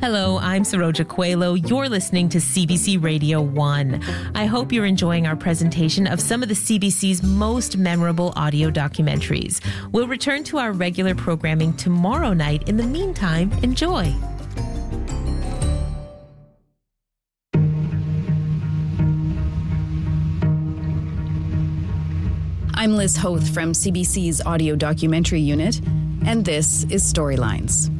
Hello, I'm Saroja Coelho. You're listening to CBC Radio 1. I hope you're enjoying our presentation of some of the CBC's most memorable audio documentaries. We'll return to our regular programming tomorrow night. In the meantime, enjoy. I'm Liz Hoth from CBC's Audio Documentary Unit, and this is Storylines.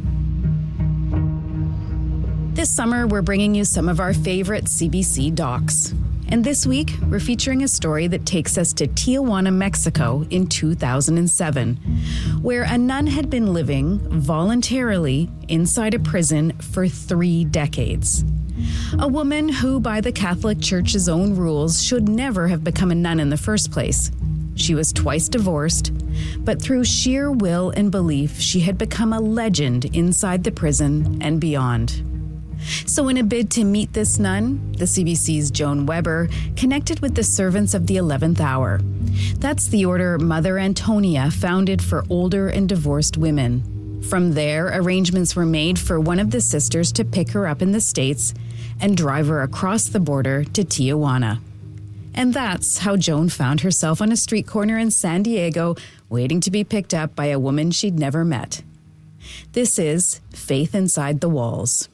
This summer, we're bringing you some of our favorite CBC docs. And this week, we're featuring a story that takes us to Tijuana, Mexico in 2007, where a nun had been living voluntarily inside a prison for 3 decades. A woman who, by the Catholic Church's own rules, should never have become a nun in the first place. She was twice divorced, but through sheer will and belief, she had become a legend inside the prison and beyond. So in a bid to meet this nun, the CBC's Joan Weber connected with the Servants of the 11th Hour. That's the order Mother Antonia founded for older and divorced women. From there, arrangements were made for one of the sisters to pick her up in the States and drive her across the border to Tijuana. And that's how Joan found herself on a street corner in San Diego, waiting to be picked up by a woman she'd never met. This is Faith Inside the Walls.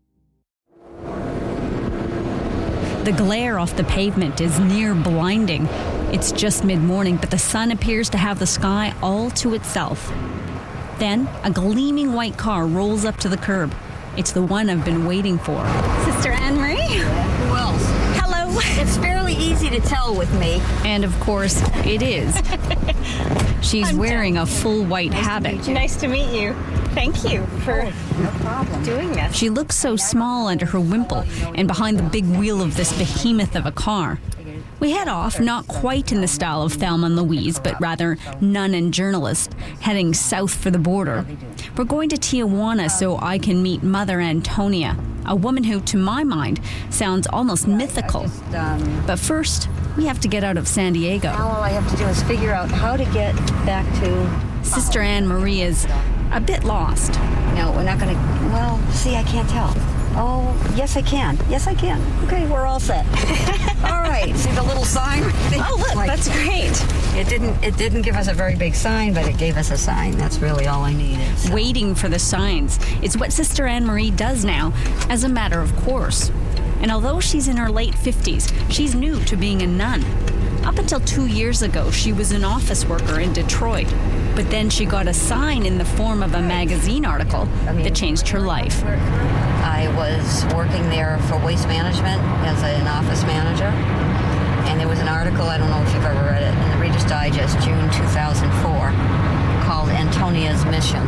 The glare off the pavement is near blinding. It's just mid-morning, but the sun appears to have the sky all to itself. Then, a gleaming white car rolls up to the curb. It's the one I've been waiting for. Sister Anne-Marie? Who else? Hello. It's fairly easy to tell with me. And of course, it is. She's wearing a full white habit. Nice to meet you. Thank you for No problem. doing this. She looks so small under her wimple and behind the big wheel of this behemoth of a car. We head off, not quite in the style of Thelma and Louise, but rather nun and journalist, heading south for the border. We're going to Tijuana so I can meet Mother Antonia, a woman who, to my mind, sounds almost mythical. But first, we have to get out of San Diego. Now all I have to do is figure out how to get back to... Sister Anne-Marie is a bit lost. No, we're not going to... Well, see, I can't tell. Oh, yes, I can. Yes, I can. Okay, we're all set. All right. See the little sign? Oh, look, that's great. It didn't give us a very big sign, but it gave us a sign. That's really all I needed. So. Waiting for the signs is what Sister Anne-Marie does now, as a matter of course. And although she's in her late 50s, she's new to being a nun. Up until 2 years ago, she was an office worker in Detroit. But then she got a sign in the form of a magazine article that changed her life. I was working there for waste management as an office manager. And there was an article, I don't know if you've ever read it, in the Reader's Digest, June 2004, called Antonia's Mission.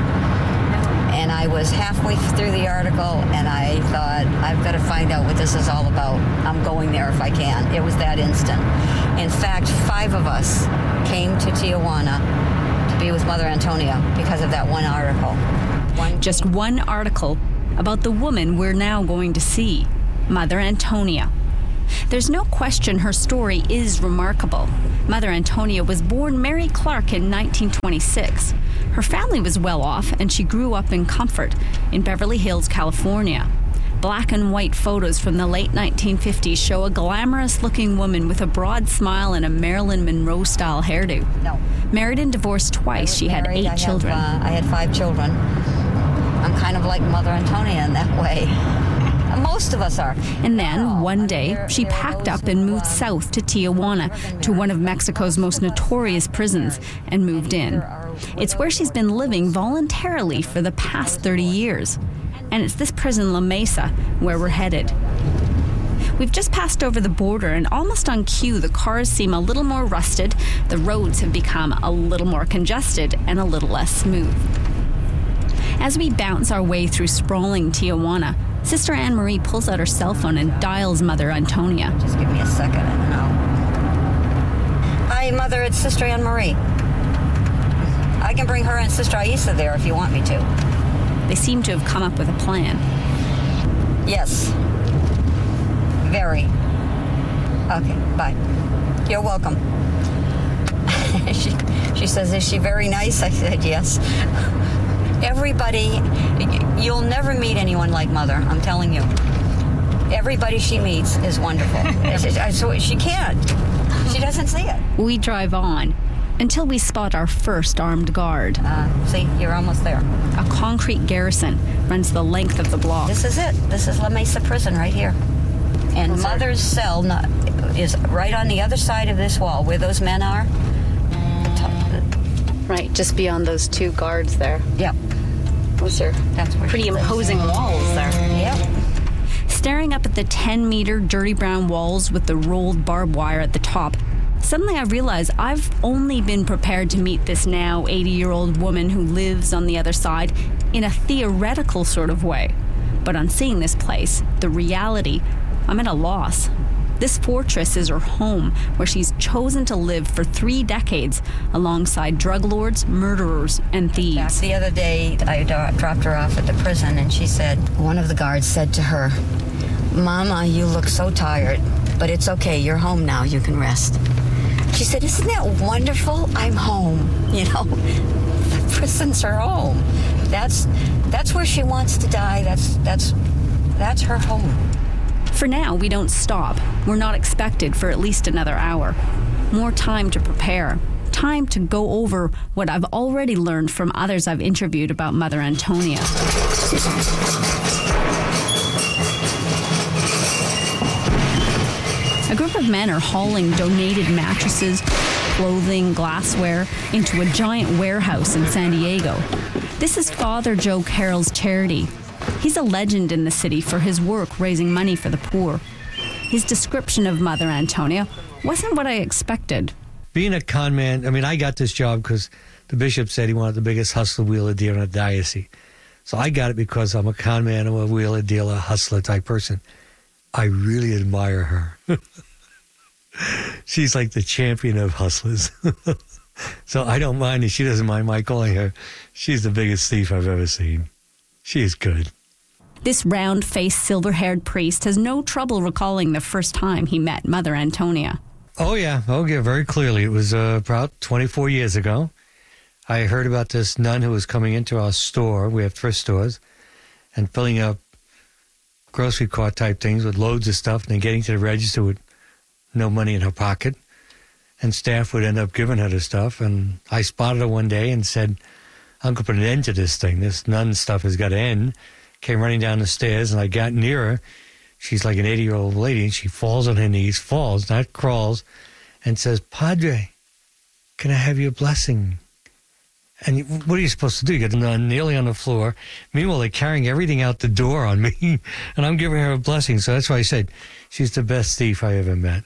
And I was halfway through the article, and I thought, I've got to find out what this is all about. I'm going there if I can. It was that instant. In fact, 5 of us came to Tijuana to be with Mother Antonia because of that one article. Just one article about the woman we're now going to see, Mother Antonia. There's no question her story is remarkable. Mother Antonia was born Mary Clark in 1926. Her family was well off, and she grew up in comfort in Beverly Hills, California. Black and white photos from the late 1950s show a glamorous-looking woman with a broad smile and a Marilyn Monroe-style hairdo. No. Married and divorced twice, she had 8 children. I had 5 children. I'm kind of like Mother Antonia in that way. Most of us are. And then, one day, she packed up and moved south to Tijuana, to one of Mexico's most notorious prisons, and moved in. It's where she's been living voluntarily for the past 30 years. And it's this prison, La Mesa, where we're headed. We've just passed over the border, and almost on cue, the cars seem a little more rusted, the roads have become a little more congested, and a little less smooth. As we bounce our way through sprawling Tijuana, Sister Anne-Marie pulls out her cell phone and dials Mother Antonia. Just give me a second, I don't know. Hi, Mother, it's Sister Anne-Marie. I can bring her and Sister Aisa there if you want me to. They seem to have come up with a plan. Yes. Very. Okay, bye. You're welcome. She says, is she very nice? I said, yes. Everybody, you'll never meet meet anyone like Mother, I'm telling you. Everybody she meets is wonderful. So she can't. She doesn't see it. We drive on until we spot our first armed guard. See, you're almost there. A concrete garrison runs the length of the block. This is it. This is La Mesa Prison right here. And Mother's cell is right on the other side of this wall where those men are. Right, just beyond those two guards there. Yep. Those are pretty imposing walls there. Yep. Staring up at the 10-meter dirty brown walls with the rolled barbed wire at the top, suddenly I realize I've only been prepared to meet this now 80-year-old woman who lives on the other side in a theoretical sort of way. But on seeing this place, the reality, I'm at a loss. This fortress is her home, where she's chosen to live for 3 decades alongside drug lords, murderers, and thieves. The other day, I dropped her off at the prison, and she said, one of the guards said to her, "Mama, you look so tired, but it's okay. You're home now. You can rest." She said, "Isn't that wonderful? I'm home." You know, the prison's her home. That's where she wants to die. That's her home. For now, we don't stop. We're not expected for at least another hour. More time to prepare. Time to go over what I've already learned from others I've interviewed about Mother Antonia. A group of men are hauling donated mattresses, clothing, glassware into a giant warehouse in San Diego. This is Father Joe Carroll's charity. He's a legend in the city for his work raising money for the poor. His description of Mother Antonia wasn't what I expected. Being a con man, I mean, I got this job because the bishop said he wanted the biggest hustler, wheeler, dealer in the diocese. So I got it because I'm a con man, I'm a wheeler, dealer, hustler type person. I really admire her. She's like the champion of hustlers. So I don't mind, and she doesn't mind my calling her. She's the biggest thief I've ever seen. She is good. This round-faced, silver-haired priest has no trouble recalling the first time he met Mother Antonia. Oh, yeah. Very clearly. It was about 24 years ago. I heard about this nun who was coming into our store. We have thrift stores. And filling up grocery cart type things with loads of stuff and then getting to the register with no money in her pocket. And staff would end up giving her the stuff. And I spotted her one day and said, "I'm going to put an end to this thing. This nun stuff has got to end." Came running down the stairs, and I got near her. She's like an 80-year-old lady, and she falls on her knees, falls, not crawls, and says, "Padre, can I have your blessing?" And what are you supposed to do? You get the nun nearly on the floor. Meanwhile, they're carrying everything out the door on me, and I'm giving her a blessing. So that's why I said she's the best thief I ever met.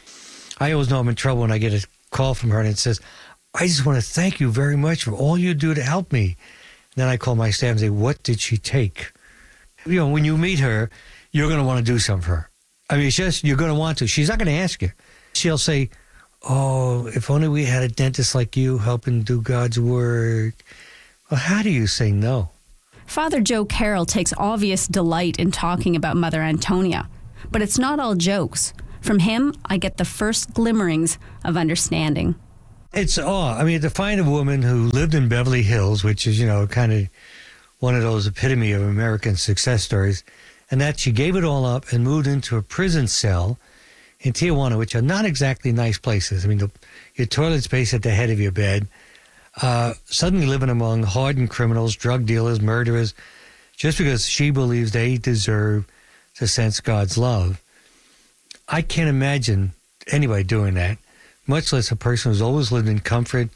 I always know I'm in trouble when I get a call from her, and it says, "I just want to thank you very much for all you do to help me." And then I call my staff and say, "What did she take?" You know, when you meet her, you're going to want to do something for her. I mean, it's just, you're going to want to. She's not going to ask you. She'll say, "Oh, if only we had a dentist like you helping do God's work." Well, how do you say no? Father Joe Carroll takes obvious delight in talking about Mother Antonia. But it's not all jokes. From him, I get the first glimmerings of understanding. It's awe. I mean, to find a woman who lived in Beverly Hills, which is, you know, kind of one of those epitome of American success stories, and that she gave it all up and moved into a prison cell in Tijuana, which are not exactly nice places. I mean, your toilet space at the head of your bed, suddenly living among hardened criminals, drug dealers, murderers, just because she believes they deserve to sense God's love. I can't imagine anybody doing that, much less a person who's always lived in comfort.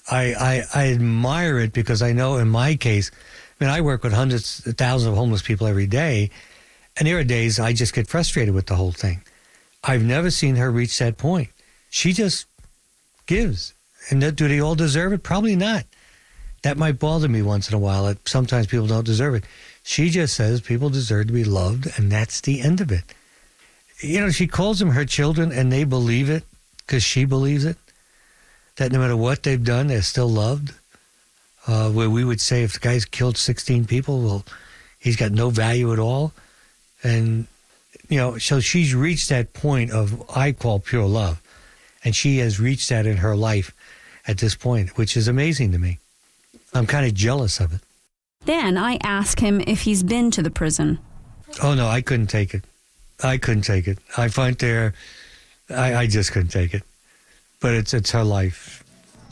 I admire it because I know in my case, I mean, I work with hundreds of thousands of homeless people every day, and there are days I just get frustrated with the whole thing. I've never seen her reach that point. She just gives. And do they all deserve it? Probably not. That might bother me once in a while, that sometimes people don't deserve it. She just says people deserve to be loved, and that's the end of it. You know, she calls them her children, and they believe it because she believes it, that no matter what they've done, they're still loved. Where we would say if the guy's killed 16 people, well, he's got no value at all. And, you know, so she's reached that point of, I call pure love. And she has reached that in her life at this point, which is amazing to me. I'm kind of jealous of it. Then I ask him if he's been to the prison. Oh, no, I couldn't take it. I find there, I just couldn't take it. But it's her life.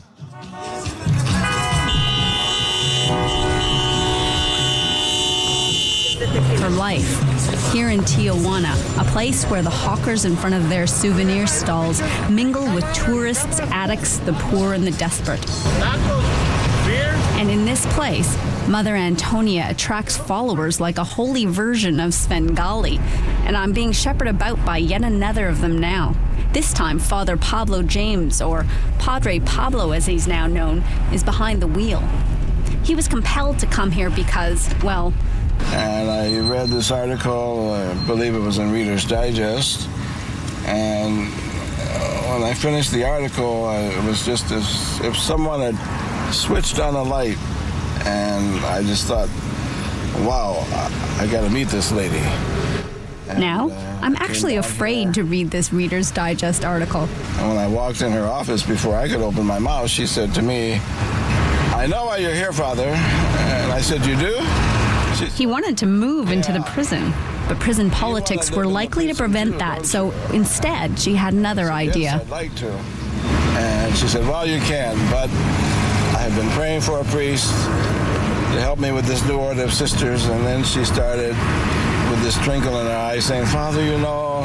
Her life. Here in Tijuana, a place where the hawkers in front of their souvenir stalls mingle with tourists, addicts, the poor, and the desperate. And in this place, Mother Antonia attracts followers like a holy version of Svengali, and I'm being shepherded about by yet another of them now. This time, Father Pablo James, or Padre Pablo as he's now known, is behind the wheel. He was compelled to come here because, well... And I read this article, I believe it was in Reader's Digest, and when I finished the article, it was just as if someone had switched on a light, and I just thought, wow, I got to meet this lady. And, now, I'm actually afraid to read this Reader's Digest article. And when I walked in her office, before I could open my mouth, she said to me, "I know why you're here, Father." And I said, "You do?" He wanted to move into the prison, but prison politics were likely to prevent that, so instead she had another idea. Yes, I'd like to. And she said, "Well, you can, but I have been praying for a priest to help me with this new order of sisters." And then she started with this twinkle in her eye saying, "Father, you know,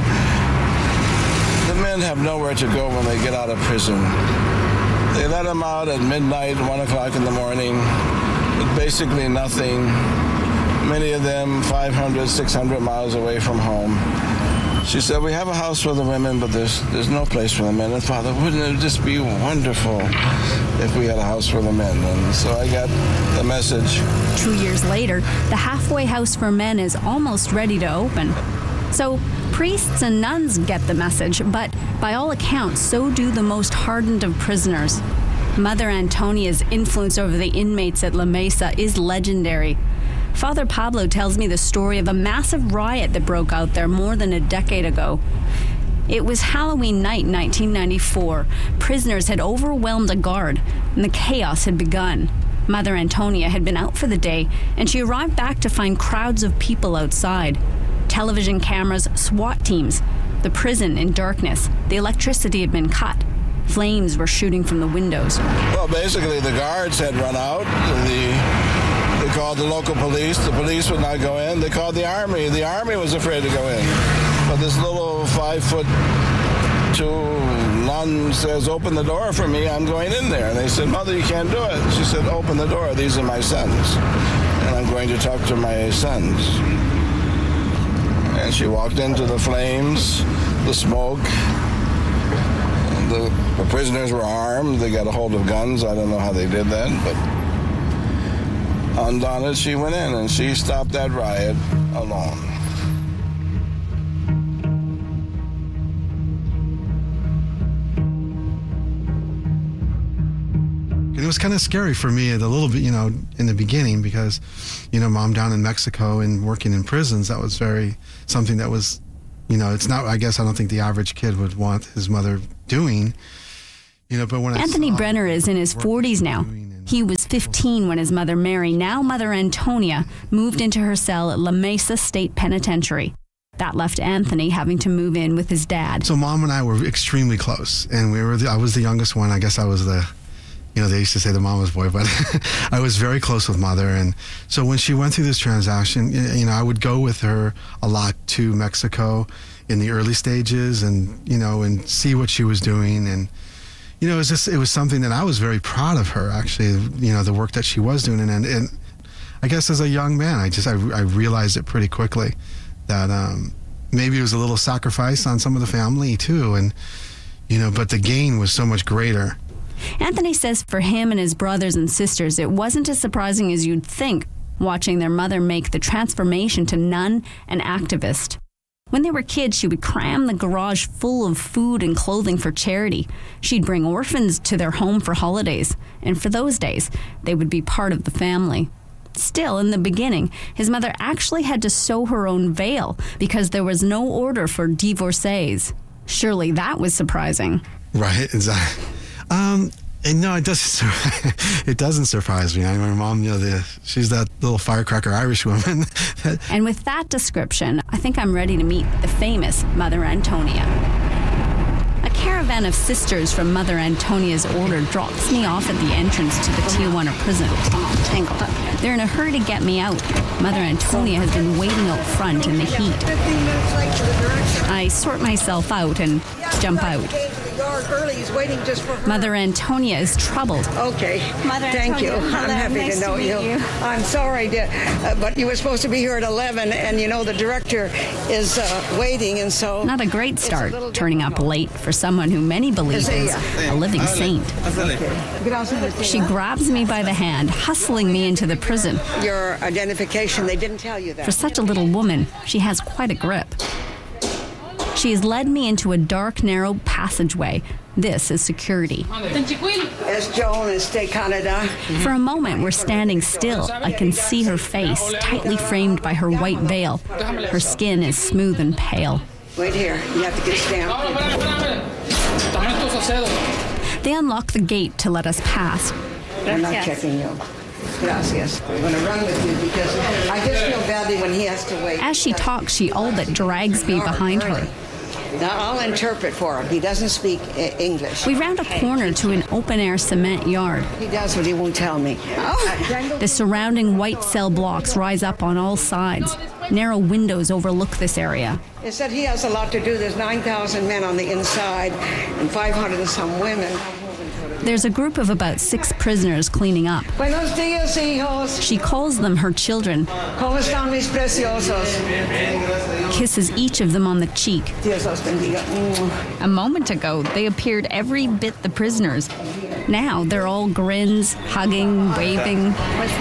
the men have nowhere to go when they get out of prison. They let them out at midnight, 1 o'clock in the morning, with basically nothing. Many of them 500, 600 miles away from home." She said, "We have a house for the women, but there's no place for the men. And Father, wouldn't it just be wonderful if we had a house for the men?" And so I got the message. 2 years later, the halfway house for men is almost ready to open. So priests and nuns get the message, but by all accounts, so do the most hardened of prisoners. Mother Antonia's influence over the inmates at La Mesa is legendary. Father Pablo tells me the story of a massive riot that broke out there more than a decade ago. It was Halloween night, 1994. Prisoners had overwhelmed a guard, and the chaos had begun. Mother Antonia had been out for the day, and she arrived back to find crowds of people outside. Television cameras, SWAT teams, the prison in darkness. The electricity had been cut. Flames were shooting from the windows. Well, basically the guards had run out. They called the local police. The police would not go in. They called the army. The army was afraid to go in. But this little 5'2" nun says, "Open the door for me. I'm going in there." And they said, "Mother, you can't do it." She said, "Open the door. These are my sons. And I'm going to talk to my sons." And she walked into the flames, the smoke. The prisoners were armed. They got a hold of guns. I don't know how they did that, but undaunted, she went in and she stopped that riot alone. It was kind of scary for me a little bit, in the beginning because, Mom down in Mexico and working in prisons, that was something that was, it's not, I don't think the average kid would want his mother doing, but when Anthony Brenner is in his 40s now. He was 15 when his mother Mary, now Mother Antonia, moved into her cell at La Mesa State Penitentiary. That left Anthony having to move in with his dad. So Mom and I were extremely close, and I was the youngest one. I guess I was they used to say the mama's boy, but I was very close with Mother. And so when she went through this transaction, I would go with her a lot to Mexico in the early stages and and see what she was doing. And, it was something that I was very proud of her, actually, the work that she was doing. And I guess as a young man, I realized it pretty quickly that maybe it was a little sacrifice on some of the family too. And, but the gain was so much greater. Anthony says for him and his brothers and sisters, it wasn't as surprising as you'd think, watching their mother make the transformation to nun and activist. When they were kids, she would cram the garage full of food and clothing for charity. She'd bring orphans to their home for holidays, and for those days, they would be part of the family. Still, in the beginning, his mother actually had to sew her own veil because there was no order for divorcees. Surely that was surprising. Right, exactly. And no, it doesn't. It doesn't surprise me. I mean, my mom, she's that little firecracker Irish woman. And with that description, I think I'm ready to meet the famous Mother Antonia. A caravan of sisters from Mother Antonia's order drops me off at the entrance to the Tijuana prison. They're in a hurry to get me out. Mother Antonia has been waiting out front in the heat. I sort myself out and jump out. Mother Antonia is troubled. Okay. Mother Thank Antonia, you. hello. I'm happy Nice to know to meet you. I'm sorry, but you were supposed to be here at 11, and the director is waiting, and so... Not a great start, turning up late for someone who many believe is a living saint. She grabs me by the hand, hustling me into the prison. Your identification, they didn't tell you that. For such a little woman, she has quite a grip. She has led me into a dark, narrow passageway. This is security. Es Joan, Stay Canada. For a moment, we're standing still. I can see her face, tightly framed by her white veil. Her skin is smooth and pale. Wait here. You have to get stamped. They unlock the gate to let us pass. I'm not checking you. Gracias. I'm going to run with you because I just feel badly when he has to wait. As she talks, she all but drags me behind her. Now, I'll interpret for him. He doesn't speak English. We round a corner to an open-air cement yard. He does, but he won't tell me. The surrounding white cell blocks rise up on all sides. Narrow windows overlook this area. He said he has a lot to do. There's 9,000 men on the inside and 500 and some women. There's a group of about 6 prisoners cleaning up. Buenos dias, hijos. She calls them her children, ¿Cómo están mis preciosos? kisses each of them on the cheek. Dios los bendiga. A moment ago, they appeared every bit the prisoners. Now they're all grins, hugging, waving.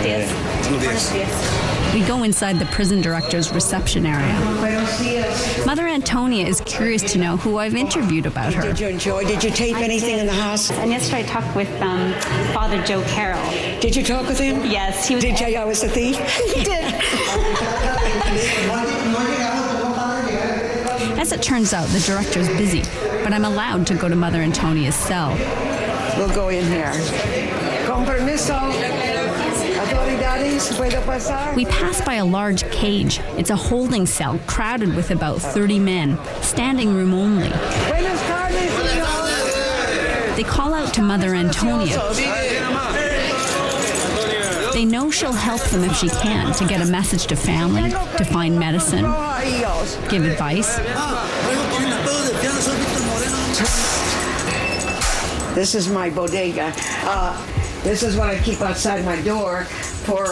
We go inside the prison director's reception area. Buenos dias. Mother Antonia is curious to know who I've interviewed about her. Did you enjoy? Did you tape anything in the house? And yesterday I talked with Father Joe Carroll. Did you talk with him? Yes, he was. Did you say I was a thief? He did. As it turns out, the director's busy, but I'm allowed to go to Mother Antonia's cell. We'll go in here. Con permiso. Autoridades, puedo pasar? We pass by a large cage. It's a holding cell crowded with about 30 men, standing room only. Buenas tardes, hijos. They call out to Mother Antonia. They know she'll help them if she can, to get a message to family, to find medicine, give advice. This is my bodega. This is what I keep outside my door for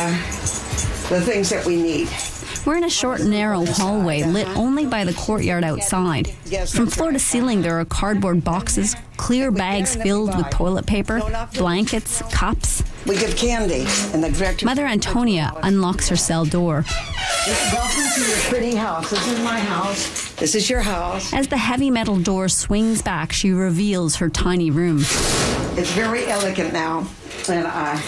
the things that we need. We're in a short, narrow hallway lit only by the courtyard outside. From floor to ceiling, there are cardboard boxes, clear bags filled with toilet paper, blankets, cups. We give candy, and the director... Mother Antonia unlocks her cell door. Welcome to your pretty house. This is my house. This is your house. As the heavy metal door swings back, she reveals her tiny room. It's very elegant now, and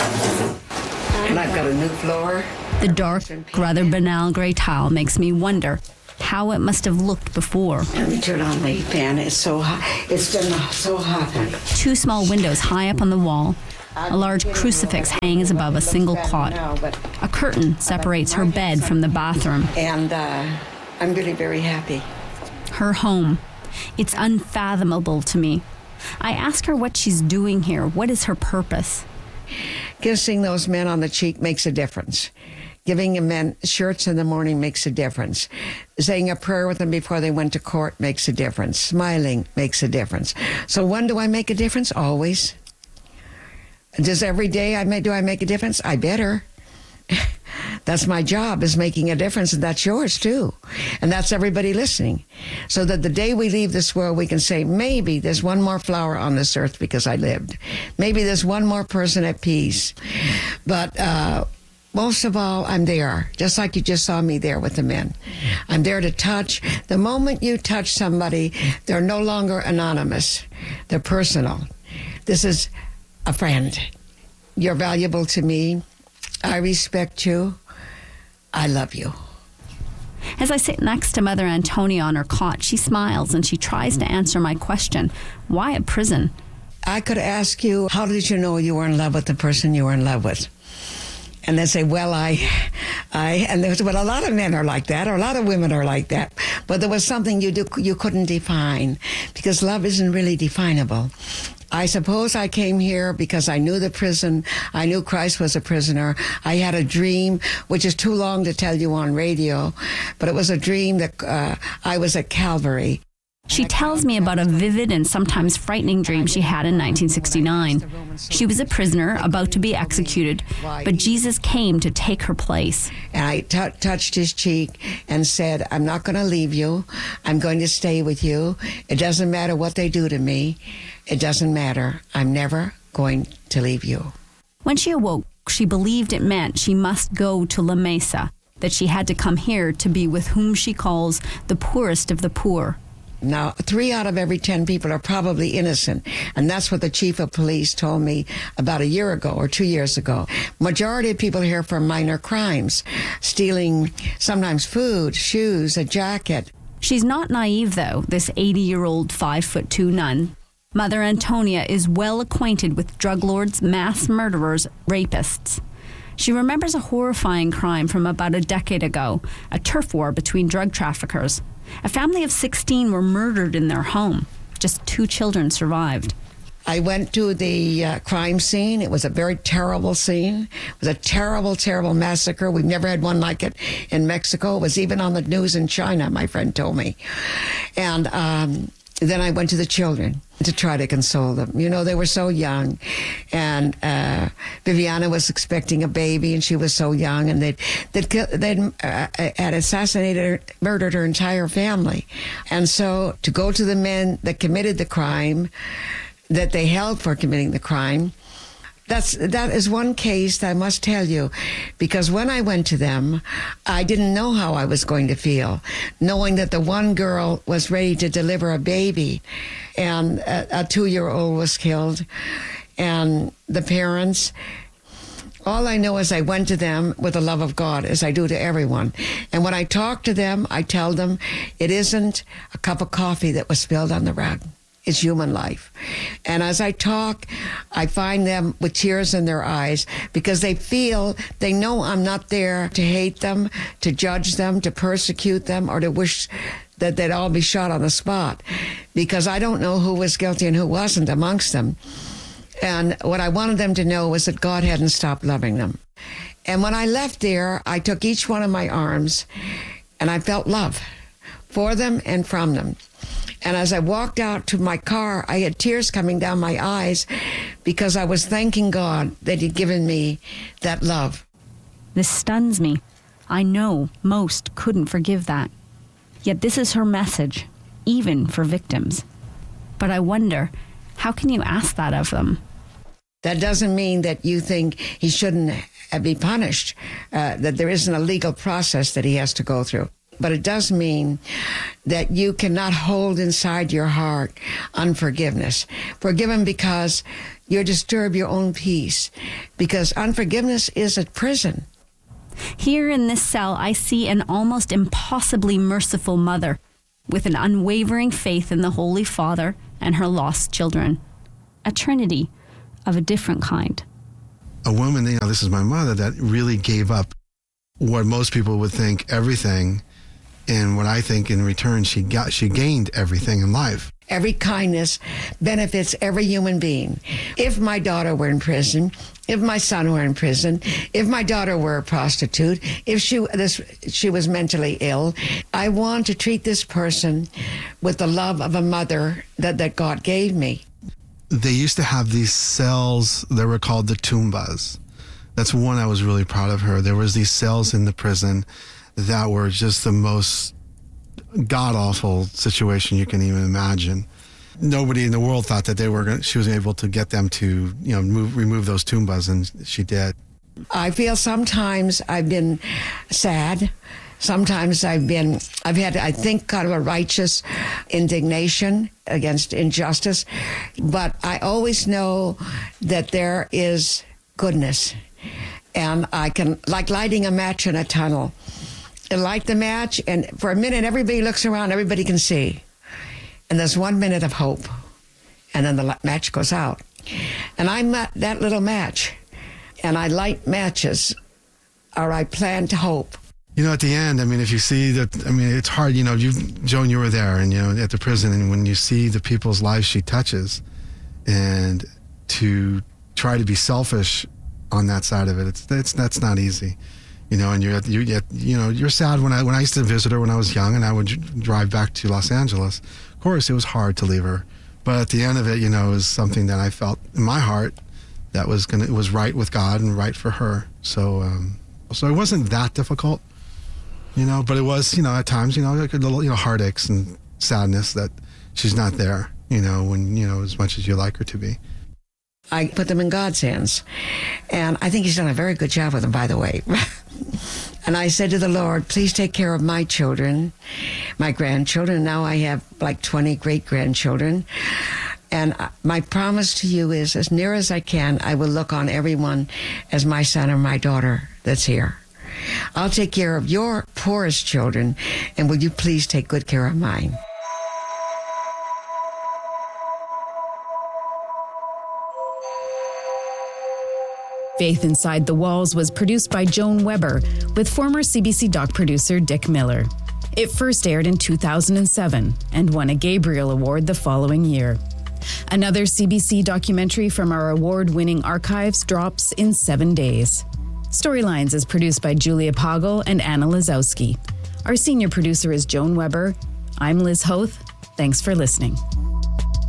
I've got a new floor. The dark, rather banal gray tile makes me wonder how it must have looked before. Let me turn on the fan. It's so hot. It's been so hot. 2 small windows high up on the wall. A large crucifix hangs above a single cot. A curtain separates her bed from the bathroom. And I'm really very happy. Her home. It's unfathomable to me. I ask her what she's doing here. What is her purpose? Kissing those men on the cheek makes a difference. Giving men shirts in the morning makes a difference. Saying a prayer with them before they went to court makes a difference. Smiling makes a difference. So when do I make a difference? Always. Does every day do I make a difference? I better. That's my job, is making a difference, and that's yours too. And that's everybody listening. So that the day we leave this world, we can say, maybe there's one more flower on this earth because I lived. Maybe there's one more person at peace. But most of all, I'm there, just like you just saw me there with the men. I'm there to touch. The moment you touch somebody, they're no longer anonymous. They're personal. This is a friend. You're valuable to me. I respect you. I love you. As I sit next to Mother Antonia on her cot, she smiles and she tries to answer my question. Why a prison? I could ask you, how did you know you were in love with the person you were in love with? And they say, well, and there's, well, a lot of men are like that, or a lot of women are like that. But there was something you couldn't define, because love isn't really definable. I suppose I came here because I knew the prison. I knew Christ was a prisoner. I had a dream, which is too long to tell you on radio, but it was a dream that I was at Calvary. She tells me about a vivid and sometimes frightening dream she had in 1969. She was a prisoner about to be executed, but Jesus came to take her place. And I touched his cheek and said, I'm not going to leave you. I'm going to stay with you. It doesn't matter what they do to me. It doesn't matter. I'm never going to leave you. When she awoke, she believed it meant she must go to La Mesa, that she had to come here to be with whom she calls the poorest of the poor. Now, 3 out of every 10 people are probably innocent, and that's what the chief of police told me about a year ago or 2 years ago. Majority of people here for minor crimes, stealing sometimes food, shoes, a jacket. She's not naive, though, this 80-year-old 5'2" nun. Mother Antonia is well acquainted with drug lords, mass murderers, rapists. She remembers a horrifying crime from about a decade ago, a turf war between drug traffickers. A family of 16 were murdered in their home. Just 2 children survived. I went to the crime scene. It was a very terrible scene. It was a terrible, terrible massacre. We've never had one like it in Mexico. It was even on the news in China, my friend told me. And then I went to the children to try to console them. You know, they were so young. And Viviana was expecting a baby, and she was so young. And they'd had assassinated her, murdered her entire family. And so to go to the men that committed the crime, that they held for committing the crime, that is one case that I must tell you, because when I went to them, I didn't know how I was going to feel, knowing that the one girl was ready to deliver a baby, and a 2-year-old was killed, and the parents. All I know is I went to them with the love of God, as I do to everyone. And when I talk to them, I tell them it isn't a cup of coffee that was spilled on the rug. It's human life. And as I talk, I find them with tears in their eyes, because they know I'm not there to hate them, to judge them, to persecute them, or to wish that they'd all be shot on the spot, because I don't know who was guilty and who wasn't amongst them. And what I wanted them to know was that God hadn't stopped loving them. And when I left there, I took each one in my arms, and I felt love for them and from them. And as I walked out to my car, I had tears coming down my eyes, because I was thanking God that He'd given me that love. This stuns me. I know most couldn't forgive that. Yet this is her message, even for victims. But I wonder, how can you ask that of them? That doesn't mean that you think he shouldn't be punished, that there isn't a legal process that he has to go through. But it does mean that you cannot hold inside your heart unforgiveness. Forgive him because you disturb your own peace, because unforgiveness is a prison. Here in this cell, I see an almost impossibly merciful mother with an unwavering faith in the Holy Father and her lost children. A trinity of a different kind. A woman, this is my mother, that really gave up what most people would think everything. And what I think in return, she gained everything in life. Every kindness benefits every human being. If my daughter were in prison, if my son were in prison, if my daughter were a prostitute, if she was mentally ill, I want to treat this person with the love of a mother that God gave me. They used to have these cells that were called the tumbas. That's one I was really proud of her. There was these cells in the prison that were just the most god-awful situation you can even imagine. Nobody in the world thought that she was able to get them to, remove those tumbas, and she did. I feel sometimes I've been sad. Sometimes I've had, I think, kind of a righteous indignation against injustice. But I always know that there is goodness. And I can, like lighting a match in a tunnel, light the match, and for a minute, everybody looks around, everybody can see. And there's 1 minute of hope. and then the match goes out. And I'm that little match, and I light matches, or I plan to hope. At the end, if you see that, it's hard, Joan, you were there, and, at the prison, and when you see the people's lives she touches, and to try to be selfish on that side of it, that's not easy, and you're sad. When I used to visit her when I was young, and I would drive back to Los Angeles, of course, it was hard to leave her, but at the end of it, it was something that I felt in my heart that it was right with God and right for her, so it wasn't that difficult. But it was, at times, like a little, heartaches and sadness that she's not there, when, as much as you like her to be. I put them in God's hands. And I think he's done a very good job with them, by the way. And I said to the Lord, please take care of my children, my grandchildren. Now I have like 20 great-grandchildren. And my promise to you is, as near as I can, I will look on everyone as my son or my daughter that's here. I'll take care of your poorest children, and will you please take good care of mine? Faith Inside the Walls was produced by Joan Weber with former CBC Doc producer Dick Miller. It first aired in 2007 and won a Gabriel Award the following year. Another CBC documentary from our award-winning archives drops in 7 days. Storylines is produced by Julia Poggle and Anna Lazowski. Our senior producer is Joan Weber. I'm Liz Hoth. Thanks for listening.